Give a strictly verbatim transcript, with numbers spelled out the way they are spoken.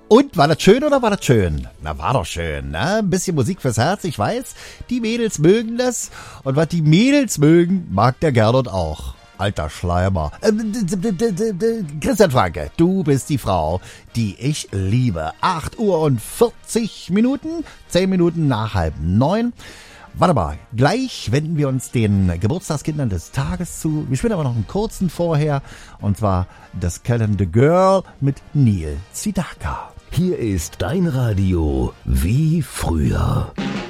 Und, war das schön oder war das schön? Na, war doch schön, ne? Ein bisschen Musik fürs Herz, ich weiß. Die Mädels mögen das. Und was die Mädels mögen, mag der Gernot auch. Alter Schleimer. Ähm, Christian Franke, du bist die Frau, die ich liebe. acht Uhr und vierzig Minuten, zehn Minuten nach halb neun. Warte mal, gleich wenden wir uns den Geburtstagskindern des Tages zu. Wir spielen aber noch einen kurzen vorher. Und zwar das Calendar Girl mit Neil Sedaka. Hier ist dein Radio wie früher.